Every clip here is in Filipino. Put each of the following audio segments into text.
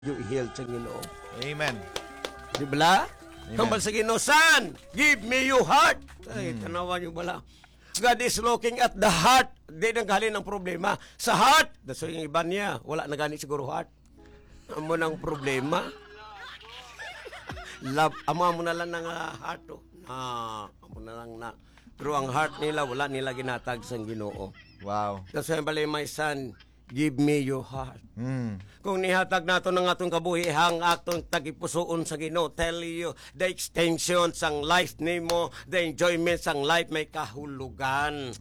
You healed sa Ginoo. Amen. Di bala? Amen. Kambal sa Ginoo, son, give me your heart. Ay, tanawan nyo bala. God is looking at the heart. Di nang galing ng problema. Sa heart. So yung iba niya, wala na gani siguro heart. Amo nang problema. Love, amo na lang ng heart. Amo na lang na. Pero ang heart nila, wala nila ginatag sa Ginoo. Wow. So yung bala, my son, give me your heart. Kung nihatag nato ng atong kabuhi, hang atong tagipusoon sa Ginoo, tell you, the extension sang life nimo, the enjoyment sang life may kahulugan.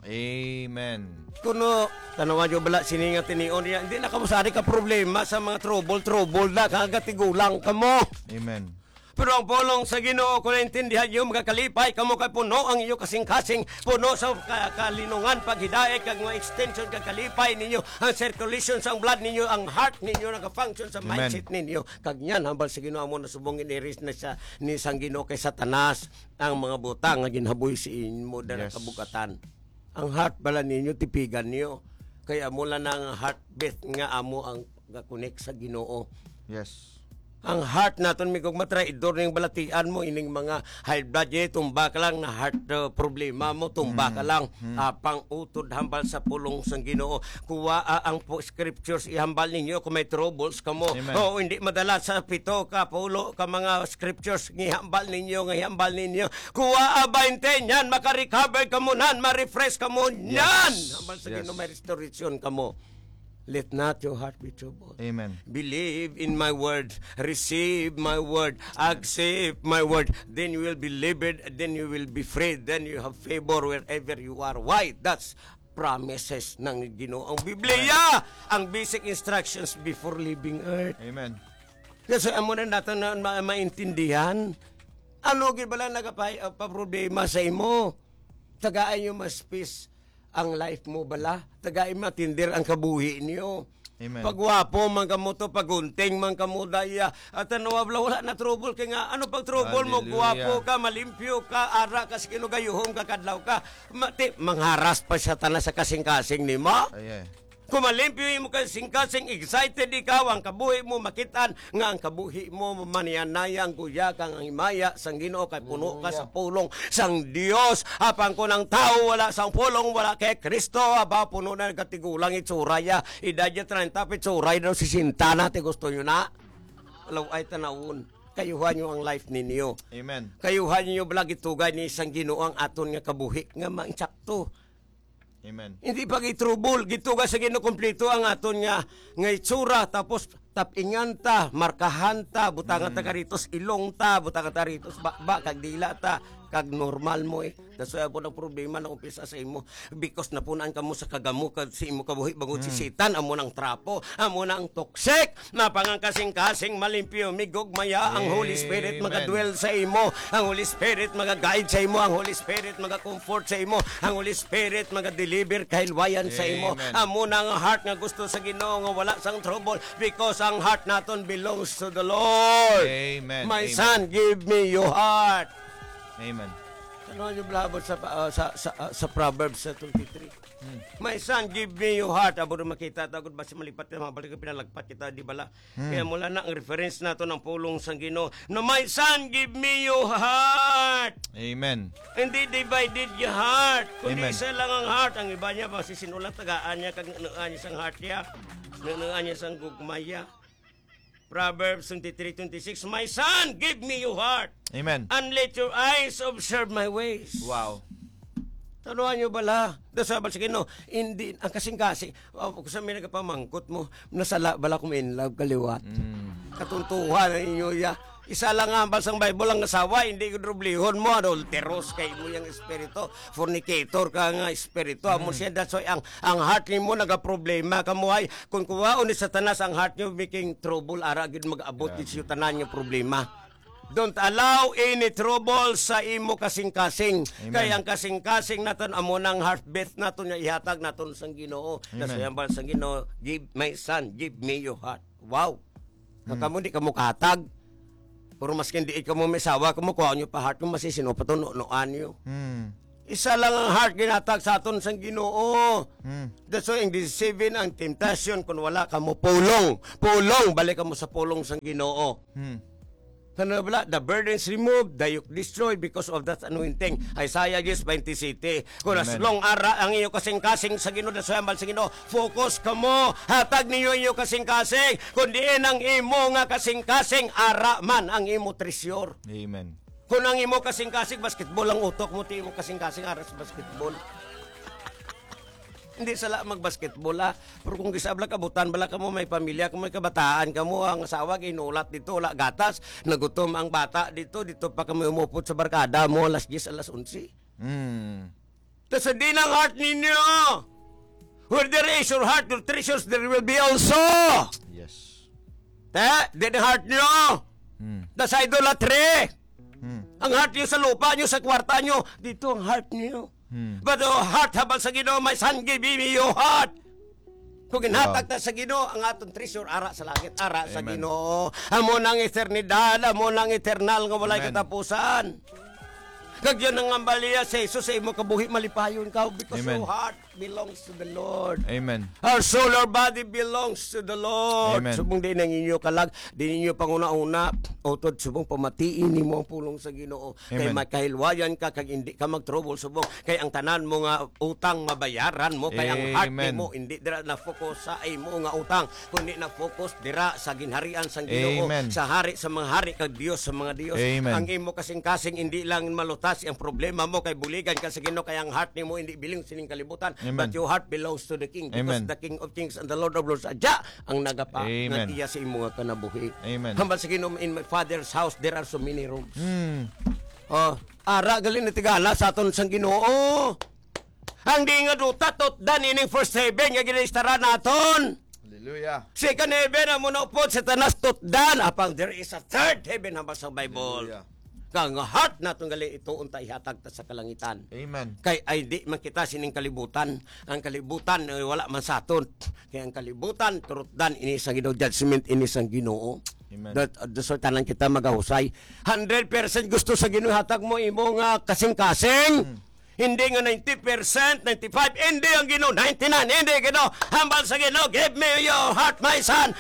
Amen. Kuno, tanawan nyo bala, sininga tinion niya, hindi na kamusari ka problema sa mga trouble na, kagatigulang ka mo. Amen. Pero ang pulong sa Ginoo, kung naintindihan nyo, makakalipay, kamo kay puno ang iyo kasing-kasing, puno sa kalinungan, paghidayat, kag mga extension, kakalipay ninyo, ang circulation sa blood ninyo, ang heart ninyo, naka-function sa mindset ninyo. Kag yan, hambal sa Ginoo mo, nasubong iniris na siya ni sang Ginoo kay Satanas, ang mga butang, nga ginhaboy si inyo, dala kabugatan. Ang heart bala ninyo, tipigan niyo. Kaya mula na ang heartbeat nga amo ang connect sa Ginoo. Yes. Ang heart naton may kung matraidor ning balatian mo ining mga high blood niya, tumba ka lang na heart problema mo, tumba ka lang pang utod hambal sa pulong sang Ginoo. Kuwa ang scriptures ihambal ninyo kung may troubles kamo. O hindi madala sa pito ka pulo ka mga scriptures ngihambal ninyo. Kuwa 20 yan maka-recover kamo nan, ma-refresh kamo yan. Hambal sa Ginoo may restoration kamo. Let not your heart be troubled. Amen. Believe in my word. Receive my word. Accept my word. Then you will be delivered. Then you will be freed. Then you have favor wherever you are. Why? That's promises ng Ginoo ang Biblia. Ang basic instructions before leaving earth. Amen. Kasi amo na natin na maintindihan. Ano gibala nagapa-problema sa imo? Tagaan yung mas peace ang life mo bala, tagay matindir ang kabuhi niyo. Amen. Pagwapo man kamo to, pagunting man kamo daya, at wala na trouble kay nga ano pag trouble mo, gwapo ka, malimpyo ka, ara ka sa kinugayuhom ka, kadlaw ka, mangharas pa siya tanan sa kasing-kasing nimo. Ay. Kung malimpyo mo kasing-kasing, excited ikaw, ang kabuhi mo makitan, nga ang kabuhi mo manianaya, ang kuya kang ang himaya, sang Ginoo kay puno ka sa pulong sang Dios. Apang ko ng tao, wala sang pulong, wala kay Kristo, aba puno na katigulang itsuraya, idadya 30 pitsuray daw si Sintana, ti gusto nyo na? Alaw ay tanawon. Kayuhan nyo ang life ninyo. Amen. Kayuhan nyo balag itugay ni sang Ginoo ang aton nga kabuhi, nga mainsakto. Amen. Hindi pa gitrubol, gituga sa Ginoo kompleto ang aton nga itsura, tapos tapingan ta, markahan ta, butangan ta karitos ilong ta, butangan ta ritos ba kag dila ta, kag normal mo That's why po ng problema na umpisa sa imo, because napunaan ka mo sa kagamo kag si imo kabuhi bangod sisitan, amo nang trapo, amo nang toxic, napangang kasing-kasing malimpyo, migugmaya ang Holy Spirit magadwell sa imo, ang Holy Spirit magaguide sa imo, ang Holy Spirit magakomfort sa imo, ang Holy Spirit magadeliver kahilwayan sa imo. Amo nang heart nga gusto sa Ginoo nga wala sang trouble, because ang heart naton belongs to the Lord. Amen. My son, give me your heart. Amen. Ano yung blabot sa Proverbs 23? My son, give me your heart. Abo rin makita, tagod ba si malipat na mabalik pinalagpat kita, di bala? Kaya mula na ang reference nato ng pulong sang Ginoo. No, my son, give me your heart. Amen. Hindi divided your heart. Kundi Amen. isa lang ang heart. Ang iba niya, masisinulat, tagaan niya, kag naan niya sang heart niya. Naan niya sang gugmaya. Proverbs 23:26, my son, give me your heart. Amen. And let your eyes observe my ways. Wow. Tanuan nyo bala. Dasabal sa Ginoo. Hindi, ang kasing-kasing. Kung sa may nagpamangkot mo, nasala bala kung in love, kaliwat. Katuntuhan na inyo ya. Isa lang nga basang Bible ang asawa, hindi ko drublihon mo, adulteros kay mo yung espiritu, fornicator ka nga espiritu, amo siya, that's why ang heart ni mo nagaproblema kamuhay, kung kuwaon ni Satanas ang heart nyo, making trouble, aragid mag-abot siya tanan yung problema. Don't allow any trouble sa imo kasing-kasing. Kaya ang kasing-kasing naton amo nang heartbeat naton nga ihatag naton sang Ginoo. That's why ang sang Ginoo, give my son, give me your heart. Wow. Kamo di kamo kahatag. Pero mas hindi ka mo may sawa, kumukuha nyo pa heart mo, masisino pa ito, noan nyo. Isa lang ang heart ginatag sa aton sang Ginoo. Mm. That's why ang deceiving ang temptation kung wala ka mo pulong. Pulong, balik ka mo sa pulong sang Ginoo. Mm. Ano bala? The burdens removed, the yoke destroyed because of that anointing. Isaiah 10:27. Kung Amen. aslong ara ang iyo kasing-kasing sa Ginoo, that's why ambal sa Ginoo, focus ka mo. Hatag ninyo iyo kasing-kasing. Kung diin ang imo nga kasing-kasing, ara man ang imo treasure. Amen. Kung ang imo kasing-kasing, basketball ang utok mo, ti imo kasing-kasing aras basketball. Hindi sala magbasketball pero kung gisabla kabutan bala ka mo may pamilya kung may kabataan ka mo ang asawa ginulat dito wala gatas nagutom ang bata dito pa kami umupot sa barkada mo alas 10 alas 11 tas hindi ng heart ninyo where there is your heart your treasures there will be also Yes. din ang heart nyo tas idolatry ang heart nyo sa lupa nyo sa kwarta nyo dito ang heart nyo. But the heart habal sa Ginoo, my son, give me your heart. Kung ginhatag ta sa Ginoo, ang atong treasure ara sa langit, ara sa Amen. Ginoo. Amo nang eternidad, amo nang eternal nga walay Amen. katapusan. Kag yun ang ambaliya sa Jesus sa imo kabuhi malipayon ka because Amen. your heart belongs to the Lord. Amen. Our soul, our body belongs to the Lord. Amen. Subong din ang inyo kalag, din inyo panguna-una, utod subong pamatiin nimo ang pulong sa Ginoo. Kay Amen. makahilwayan ka kag hindi ka mag-trouble subong. Kay ang tanan mo nga utang mabayaran mo, kay ang heart Amen. nimo hindi dira na focus sa imo nga utang, kundi na focus dira sa ginharian sang Ginoo, Amen. sa hari sa mga hari kag Dios sa mga Dios. Amen. Ang imo kasing-kasing hindi lang malutas ang problema mo kay buligan ka sa Ginoo, kay ang heart nimo hindi biling sining kalibutan. Amen. But your heart belongs to the King because Amen. the King of Kings and the Lord of Lords adya ang nagapa Amen. nga iya sa imo nga kanabuhi. Amen. Hambal sa Ginoo, in my Father's house there are so many rooms. Mm. Ara galing na tigala sa aton sang Ginoo. Ang di nga duta tot dan ining first heaven nga ginistara naton. Hallelujah. Second heaven amo na upod sa tanas tot dan apang there is a third heaven hambal sa Bible. Hallelujah. Kang heart naton gali ito untay hatag ta sa kalangitan. Amen. Kay ay di man kita sining kalibutan. Ang kalibutan wala man sa aton. Kay ang kalibutan turot dan ini sang Ginoo, judgment ini sang Ginoo. Amen. So tanan kita magahusay. 100% gusto sa Ginoo hatag mo imo nga kasing-kasing. Hindi nga 90%, 95, hindi ang Ginoo, 99, hindi Ginoo. Hambal sa Ginoo, give me your heart, my son,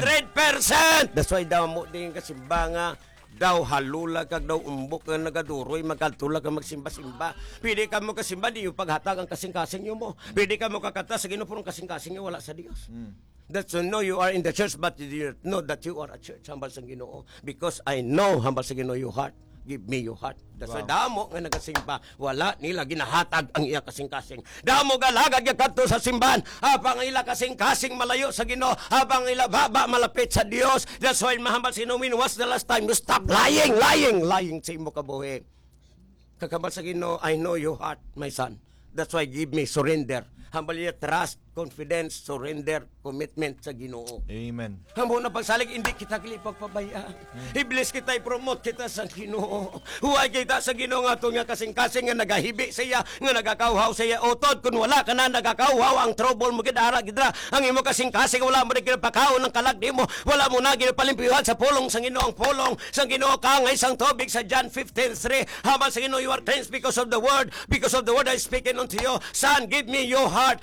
100%. That's why daw mo din kasimba nga daw halula kag daw umbok nga nagaduroy magkatula ka magsimba-simba. Pwede ka mo kasimba di yung paghatag ang kasing-kasing nyo mo. Pwede ka mo kakata sa Ginoo purong kasing-kasing nyo wala sa Dios. That's no you are in the church but you know that you are a church hambal sa Ginoo because I know hambal sa Ginoo your heart. Give me your heart. That's why damo nga nagasimba wala nila ginahatag ang iya kasing-kasing. Damo galagad nga kadto sa simbahan habang ila kasing-kasing malayo sa Ginoo, habang ila baba malapit sa Dios. That's why mahambal sinumin, what's the last time you stop lying sa imo kabuhi. Kakambal sa Ginoo, I know your heart, my son. That's why give me surrender. Hambal niya trust, confidence, surrender, commitment sa Ginoo. Amen. Hamo na pagsalig, hindi kita kili pagpabayaan. I-bless kita, i-promote kita sa Ginoo. Huwag kita sa Ginoo nga ito nga kasing-kasing nga nagahibi siya, nga nagakauhaw siya utod. Kung wala ka na nagakauhaw, ang trouble mo gidara, gidra. Ang imo kasing-kasing, wala mo na ginapakaon ng kalagdi mo. Wala mo na ginapalimpiwan sa pulong sa Ginoo. Ang pulong sa Ginoo ka nga isang tubig sa John 15:3. Habang sa Ginoo, you are cleansed because of the word. Because of the word I speaking unto you. Son, give me your heart,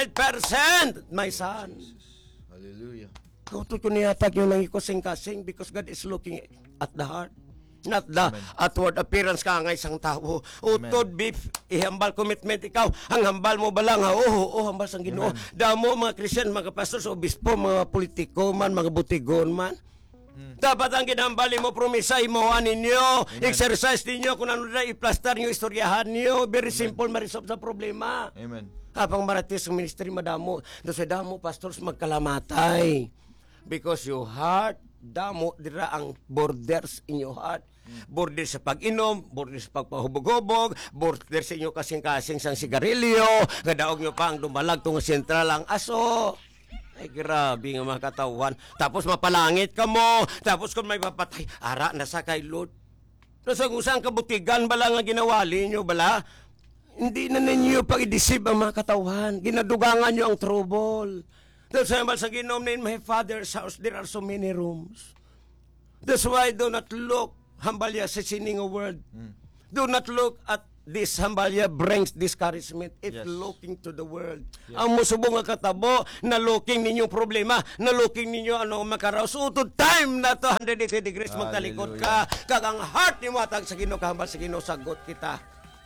100%, my son. Hallelujah. Kautot ko niyatag yung nang kasing-kasing because God is looking at the heart. Not the outward appearance ka nga isang tao. Utod, beef, ihambal commitment ikaw. Ang hambal mo ba lang, hambal sang Ginoo. Damo mga Christian, mga pastors, obispo, mga politiko man, mga butigon man. Dapat ang ginambali mo, promisa, imohan ninyo, exercise ninyo, kung ano na i-plaster nyo, istoryahan nyo. Very simple, marisolve sa problema. Amen. Habang maratis ang ministry madamo, sa damo pastors magkalamatay. Because your heart, damo dira ang borders in your heart. Border sa pag-inom, border sa pagpahubog-hubog, border sa inyo kasing-kasing sang sigarilyo, kadaog nyo pa ang dumalag tong sentral ang aso. Ay, grabe nga mga katawan. Tapos mapalangit ka mo, tapos kung may papatay, ara na sa kay Lord. Nasa usang kabutigan bala nga ginawali nyo bala, hindi na ninyo pag-idisib ang mga katawan. Ginadugangan nyo ang trouble. That's why sa Ginoo, in my Father's house, there are so many rooms. That's why do not look, hambalya sa sining word. Do not look at this hambalya brings discouragement. It's Yes. looking to the world. Ang musubong nga katabo, na looking ninyo problema, na looking ninyo ano makaraos. Utod time na to 180 degrees magtalikod ka. Kag ang heart ni mo atag sa Ginoo kahambal sa Ginoo sagot kita.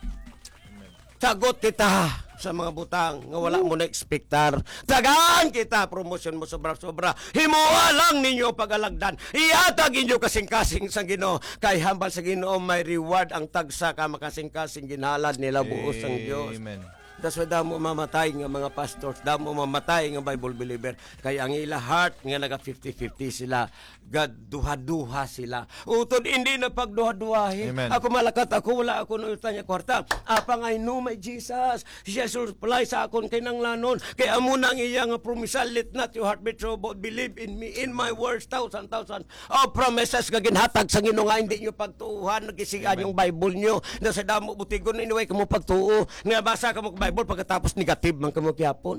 Sagot kita sa mga butang nga wala mo na ekspektar. Tagaan kita promotion mo sobra-sobra. Himuha lang ninyo pagalagdan. Iatag inyo kasing-kasing sa Ginoo. Kay hambal sa Ginoo may reward ang tagsa ka makasing-kasing ginhalad nila buos ang Dios. Amen. That's why damo mamatay nga mga pastors, damo mamatay nga Bible believer. Kaya ang ila heart nga naga 50-50 sila. God, duha-duha sila. Utod hindi na pagduha-duhahin. Amen. Ako malakat ako, wala ako nung tanya kwarta. Apang I know my Jesus. Siya supply sa akon kay nang lanon. Kaya amo nang iya nga promise, let not your heart be troubled. Believe in me, in my words, thousand of promises nga ginhatag sa Ginoo nga hindi nyo pagtuuhan. Nagisigan yung Bible nyo. Na sa damo butigon, anyway, kamo pagtuo. Nga basa kamo Bible pagkatapos negative man kamo kyapon.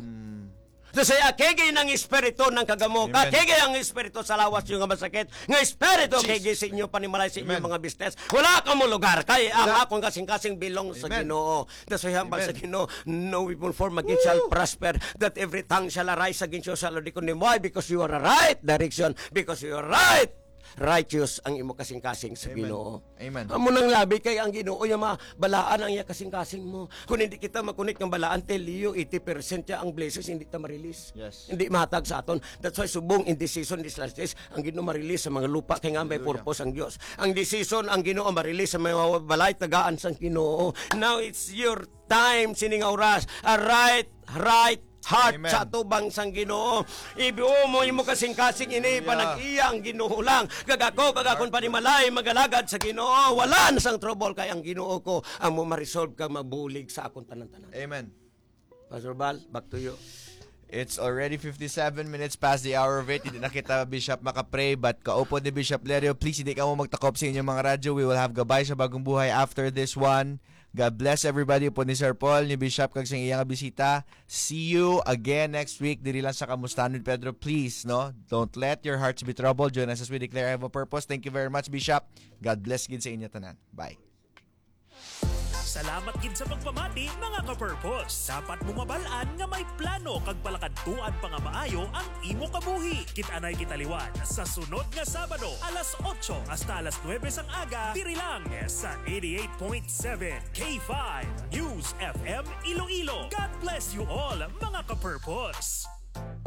Kasi akigay ng espiritu ng kagamok. Amen. Akigay ang espiritu sa lawas yung nga masakit. Nga espiritu akigay sa inyo panimalay sa inyong mga business. Wala ka mo lugar. Kaya ang akong kasing-kasing bilong sa Amen. Ginoo. That's why hambal Amen. sa Ginoo, no weapon formed against shall prosper. That every tongue shall arise against you shall condemn. Why? Because you are a right direction. Because you are right. Righteous ang imo kasing-kasing sa Amen. Ginoo. Amen. Amo nang labi kay ang Ginoo ya balaan ang iya kasing-kasing mo. Kung hindi kita makunik ng balaan, tell you 80% ya ang blessings hindi ta ma-release. Yes. Hindi mahatag sa aton. That's why subong in this season, this last days, ang Ginoo ma-release sa mga lupa kay nga may purpose ang Dios. Ang decision ang Ginoo ma-release sa mga balay tagaan sa Ginoo. Now it's your time sining oras. A right heart Amen. sa tubang sang Ginoo. Ibiu mo imo kasing-kasing ini panag-iya ang Ginoo lang. Kagakon panimalay magalagad sa Ginoo. Wala na sang trouble kay ang Ginoo ko ang mo ma-resolve ka mabulig sa akong tanan-tanan. Amen. Pastor Bal, back to you. It's already 57 minutes past the hour of 8. Hindi na kita, Bishop, makapray. But kaupo ni Bishop Lerio, please hindi ka mo magtakop sa inyong mga radyo. We will have gabay sa Bagong Buhay after this one. God bless everybody po ni Sir Paul, ni Bishop, kag sa iyang bisita. See you again next week. Diri lang sa Kamustahan with Pedro. Please, no? Don't let your hearts be troubled. Join us as we declare I have a purpose. Thank you very much, Bishop. God bless gid sa inyo tanan. Bye. Salamat gid sa pagpamati mga ka-purpose. Dapat mo mabalaan nga may plano kag palakadtuan pa nga maayo ang imo kabuhi. Kita-anay kitaliwan sa sunod nga Sabado, alas 8 hasta alas 9 sang aga, diri lang sa 88.7 K5 News FM Iloilo. God bless you all mga ka-purpose.